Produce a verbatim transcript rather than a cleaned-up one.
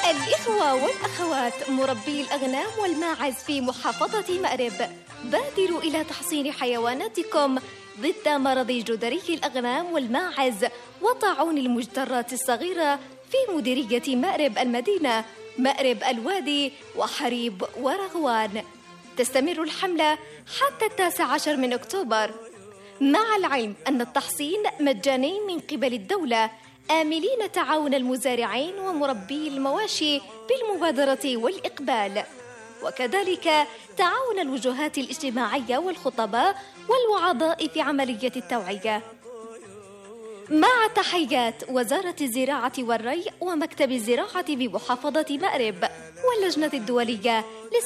الإخوة والأخوات مربي الأغنام والماعز في محافظة مأرب، بادروا إلى تحصين حيواناتكم ضد مرض جدري الأغنام والماعز وطاعون المجدرات الصغيرة في مديرية مأرب المدينة، مأرب الوادي وحريب ورغوان. تستمر الحملة حتى التاسع عشر من أكتوبر، مع العلم أن التحصين مجاني من قبل الدولة، آملين تعاون المزارعين ومربي المواشي بالمبادرة والإقبال، وكذلك تعاون الوجهات الاجتماعية والخطباء والوعظاء في عملية التوعية. مع تحيات وزارة الزراعة والري ومكتب الزراعة بمحافظة مأرب واللجنة الدولية